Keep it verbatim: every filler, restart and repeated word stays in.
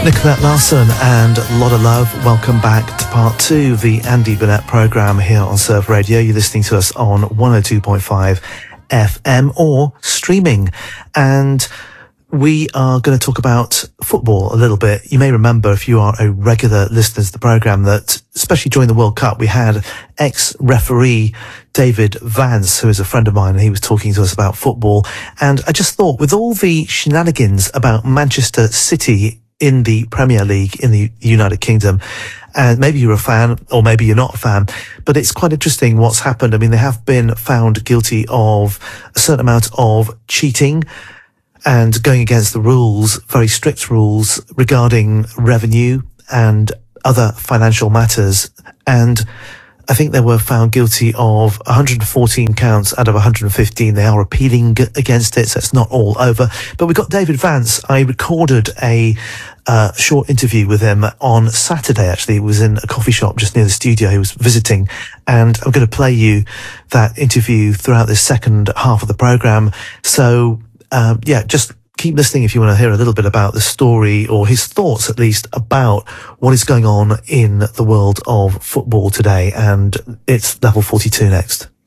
Nicolette Larson and a lot of love. Welcome back to part two of the Andy Burnett programme here on Surf Radio. You're listening to us on one oh two point five F M or streaming. And we are going to talk about football a little bit. You may remember, if you are a regular listener to the programme, that especially during the World Cup, we had ex-referee David Vance, who is a friend of mine, and he was talking to us about football. And I just thought, with all the shenanigans about Manchester City in the Premier League in the United Kingdom, and maybe you're a fan or maybe you're not a fan, but it's quite interesting what's happened. I mean, they have been found guilty of a certain amount of cheating and going against the rules, very strict rules regarding revenue and other financial matters. And I think they were found guilty of one hundred fourteen counts out of one hundred fifteen. They are appealing against it, so it's not all over. But we've got David Vance. I recorded a uh, short interview with him on Saturday, actually. It was in a coffee shop just near the studio he was visiting. And I'm going to play you that interview throughout this second half of the programme. So, um, yeah, just keep listening if you want to hear a little bit about the story, or his thoughts at least, about what is going on in the world of football today. And it's Level forty-two next.